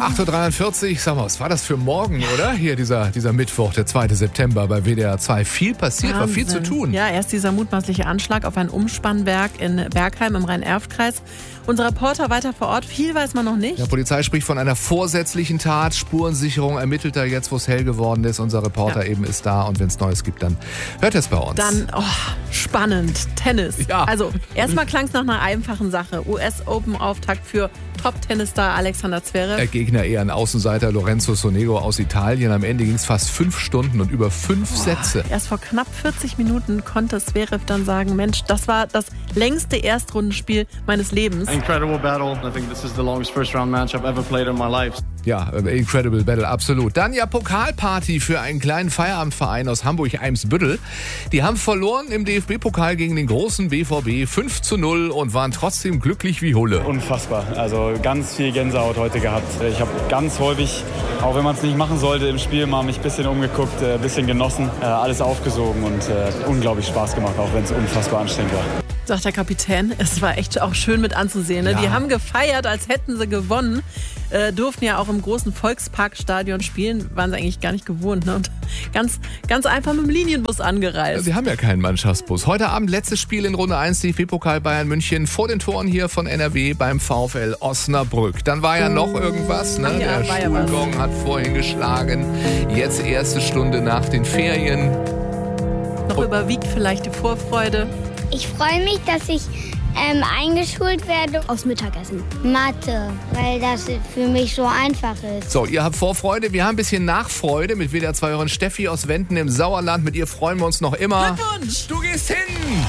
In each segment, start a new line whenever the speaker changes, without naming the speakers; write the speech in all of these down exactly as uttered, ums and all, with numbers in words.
acht Uhr dreiundvierzig, sag mal, was war das für morgen, oder? Hier dieser, dieser Mittwoch, der zweite September bei W D R zwei. Viel passiert, war viel zu tun.
Ja, erst dieser mutmaßliche Anschlag auf ein Umspannwerk in Bergheim im Rhein-Erft-Kreis. Unser Reporter weiter vor Ort, viel weiß man noch nicht.
Die Polizei spricht von einer vorsätzlichen Tat, Spurensicherung ermittelt er jetzt, wo es hell geworden ist. Unser Reporter ja. eben ist da und wenn es Neues gibt, dann hört es bei uns.
Dann, oh, spannend, Tennis.
Ja.
Also, erstmal klang es nach einer einfachen Sache. U S-Open-Auftakt für Top-Tennisstar Alexander Zverev.
Der Gegner eher ein Außenseiter, Lorenzo Sonego aus Italien. Am Ende ging es fast fünf Stunden und über fünf oh, Sätze.
Erst vor knapp vierzig Minuten konnte Zverev dann sagen, Mensch, das war das längste Erstrundenspiel meines Lebens.
Incredible battle. I think this is the longest first round match I've ever played in my life.
Ja, incredible battle, absolut. Dann ja Pokalparty für einen kleinen Feierabendverein aus Hamburg-Eimsbüttel. Die haben verloren im D F B-Pokal gegen den großen B V B fünf zu null und waren trotzdem glücklich wie Hulle.
Unfassbar. Also ganz viel Gänsehaut heute gehabt. Ich habe ganz häufig, auch wenn man es nicht machen sollte, im Spiel mal mich ein bisschen umgeguckt, ein bisschen genossen, alles aufgesogen und äh, unglaublich Spaß gemacht, auch wenn es unfassbar anstrengend war.
Sagt der Kapitän, es war echt auch schön mit anzusehen. Ne?
Ja.
Die haben gefeiert, als hätten sie gewonnen. Äh, durften ja auch im großen Volksparkstadion spielen. Waren sie eigentlich gar nicht gewohnt. Ne? Und ganz, ganz einfach mit dem Linienbus angereist.
Sie haben ja keinen Mannschaftsbus. Heute Abend letztes Spiel in Runde eins D F B-Pokal Bayern München vor den Toren hier von N R W beim VfL Osnabrück. Dann war ja noch irgendwas. Ne?
Ja,
der
Schulgong
ja hat vorhin geschlagen. Jetzt erste Stunde nach den Ferien.
Noch
Und
überwiegt vielleicht die Vorfreude.
Ich freue mich, dass ich ähm, eingeschult werde aufs Mittagessen. Mathe, weil das für mich so einfach ist.
So, ihr habt Vorfreude, wir haben ein bisschen Nachfreude mit W D R zwei Hörerin Steffi aus Wenden im Sauerland. Mit ihr freuen wir uns noch immer.
Glückwunsch!
Du gehst hin!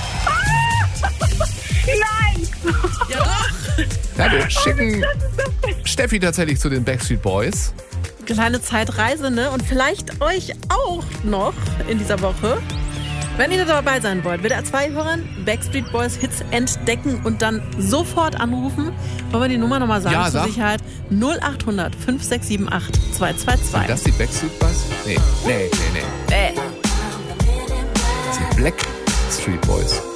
Nein!
Ja doch!
Ja, wir schicken Steffi tatsächlich zu den Backstreet Boys.
Kleine Zeitreise, ne? Und vielleicht euch auch noch in dieser Woche. Wenn ihr dabei sein wollt, W D R zwei hören, Backstreet Boys Hits entdecken und dann sofort anrufen. Wollen wir die Nummer nochmal sagen
ja,
zur
sag.
Sicherheit? null acht hundert fünf sechs sieben acht zwei zwei zwei.
Sind das die Backstreet Boys? Nee, nee, nee, nee.
Äh.
Das sind Black Street Boys.